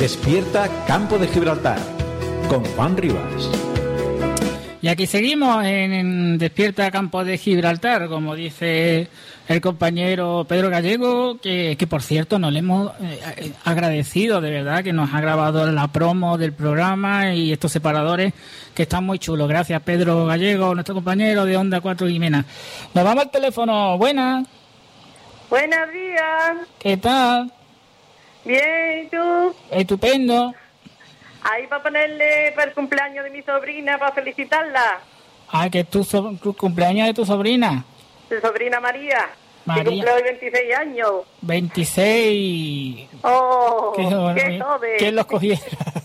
Despierta Campo de Gibraltar con Juan Rivas. Y aquí seguimos en Despierta Campo de Gibraltar, como dice el compañero Pedro Gallego, que por cierto nos le hemos agradecido de verdad que nos ha grabado la promo del programa y estos separadores que están muy chulos. Gracias, Pedro Gallego, nuestro compañero de Onda 4 Guimena. Nos vamos al teléfono. Buenas. Buenos días. ¿Qué tal? Bien, ¿y tú? Estupendo. Ahí para ponerle para el cumpleaños de mi sobrina, para felicitarla. Ah, que es tu cumpleaños de tu sobrina. De sobrina María. María. Que cumple hoy 26 años. 26. ¡Oh! ¡Qué joven! ¿Quién los cogiera?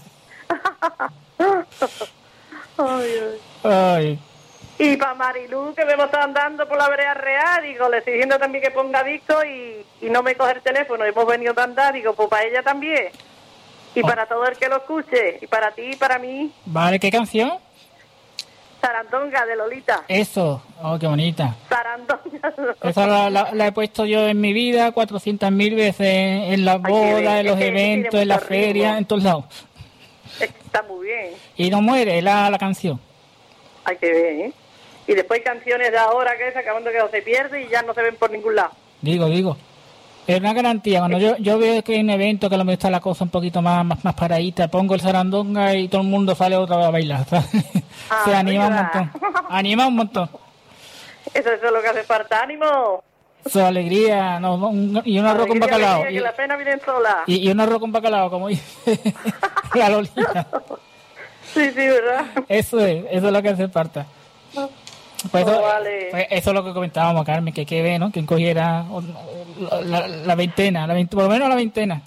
Ay. Y para Marilú, que me están dando por la vereda real, digo, le estoy diciendo también que ponga disco y no me coge el teléfono. Hemos venido a andar, digo, pues para ella también. Y para todo el que lo escuche, y para ti y para mí. Vale, ¿qué canción? Sarandonga, de Lolita. Eso, oh, qué bonita. Sarandonga. Esa la he puesto yo en mi vida 400.000 veces, en las bodas, en los eventos, en las ferias, en todos lados. Está muy bien. Y no muere la canción. Hay que ver, ¿eh? Y después hay canciones de ahora que acabando que se pierde y ya no se ven por ningún lado. Digo. Es una garantía. Cuando yo veo que hay un evento que a lo mejor está la cosa un poquito más paradita, pongo el sarandonga y todo el mundo sale otra vez a bailar. Se anima un montón. Anima un montón. Eso es lo que hace falta. ¡Ánimo! Eso, alegría. Y un arroz con bacalao. Que la pena viene sola. Y un arroz con bacalao, como dice la Lolita. Sí, ¿verdad? Eso es lo que hace falta. Pues eso, vale. pues eso es lo que comentábamos, Carmen, que hay que ver, ¿no? Quien cogiera la veintena, por lo menos la veintena.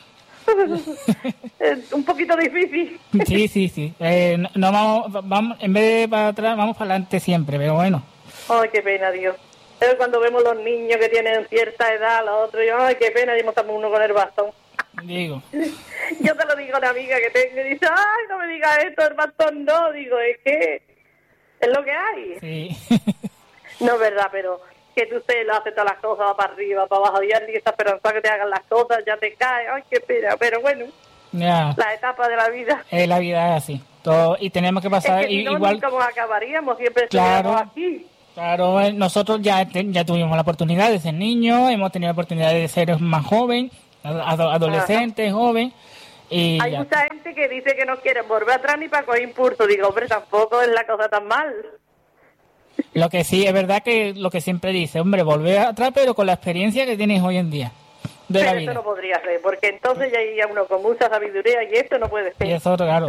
Es un poquito difícil. Sí. No vamos, en vez de para atrás, vamos para adelante siempre, pero bueno. Ay, qué pena, Dios. Pero cuando vemos los niños que tienen cierta edad, los otros, ay, qué pena, y estamos uno con el bastón. Digo. Yo te lo digo a una amiga que tengo y dice, ay, no me digas esto, el bastón no. Digo, es que es lo que hay. Sí. No es verdad, pero que tú lo haces todas las cosas, va para arriba, para abajo, y alguien está esperando que te hagan las cosas, ya te cae, ay, qué pena, pero bueno, la etapa de la vida. La vida es así, todo, y tenemos que pasar es que si no, igual. Nunca nos acabaríamos, siempre claro, estuviéramos aquí. Claro, nosotros ya tuvimos la oportunidad de ser niños, hemos tenido la oportunidad de ser más joven, adolescentes, joven. Y hay mucha gente que dice que no quieren volver atrás ni para coger impulso. Digo, hombre, tampoco es la cosa tan mal. Lo que sí es verdad que lo que siempre dice, hombre, volver atrás, pero con la experiencia que tienes hoy en día de la vida. Eso no podría ser, porque entonces ya iría uno con mucha sabiduría y esto no puede ser. Y eso, claro.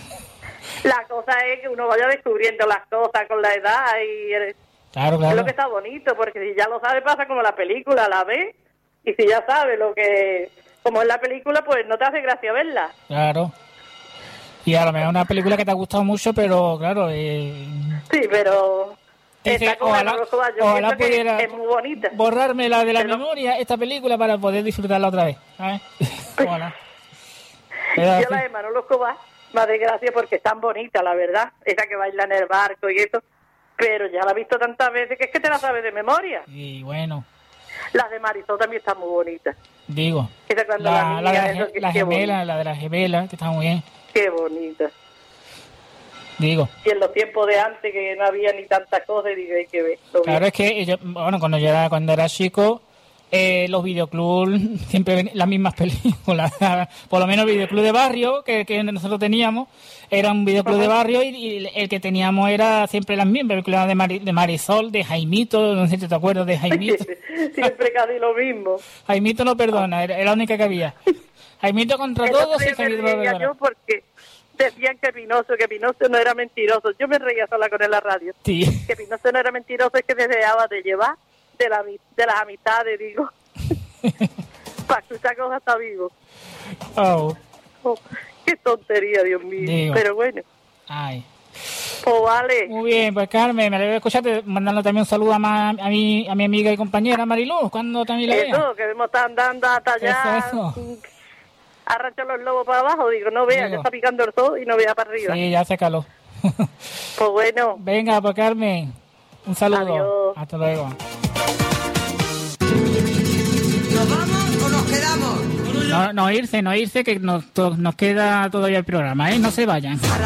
La cosa es que uno vaya descubriendo las cosas con la edad y claro. Es lo que está bonito, porque si ya lo sabe pasa como la película, la ve, y si ya sabe lo que como es la película, pues no te hace gracia verla. Claro. Y a lo mejor es una película que te ha gustado mucho, pero claro... Sí, pero... Ojalá pudiera es muy bonita. Borrármela de la memoria, esta película, para poder disfrutarla otra vez. ¿Sabes? Ojalá. Yo la de Manolo Escobar, más de gracia, porque es tan bonita, la verdad. Esa que baila en el barco y eso. Pero ya la he visto tantas veces que es que te la sabes de memoria. Y bueno... Las de Marisol también están muy bonitas. Digo, la de la gemela, que está muy bien. Qué bonita. Digo. Y en los tiempos de antes, que no había ni tantas cosas, digo, hay que ver. Claro, es que cuando era chico, los videoclubs siempre ven las mismas películas. Por lo menos el videoclub de barrio que nosotros teníamos era un videoclub de barrio, y el que teníamos era siempre las mismas películas de Marisol, de Jaimito, no sé si te acuerdas de Jaimito. Siempre casi lo mismo. Jaimito no perdona, era la única que había. Jaimito contra todos y Jaimito no perdona. Yo porque decían que Pinocho no era mentiroso. Yo me reía sola con él en la radio. Sí. Que Pinocho no era mentiroso, es que deseaba de llevar de las amistades, digo. Para escuchar cosas está vivo. Oh, qué tontería, Dios mío. Digo. Pero bueno. Ay. Pues vale. Muy bien, pues Carmen, me alegro de escucharte, mandando también un saludo a mi amiga y compañera Mariluz, cuando también la vea. Eso, que hemos estado andando hasta allá. Eso. Arrancha los lobos para abajo, digo, no vea, ya está picando el sol y no vea para arriba. Sí, ya hace calor. Pues bueno. Venga, pues Carmen, un saludo. Adiós. Hasta luego. ¿Nos vamos o nos quedamos? no irse, que nos queda todavía el programa, ¿eh? No se vayan.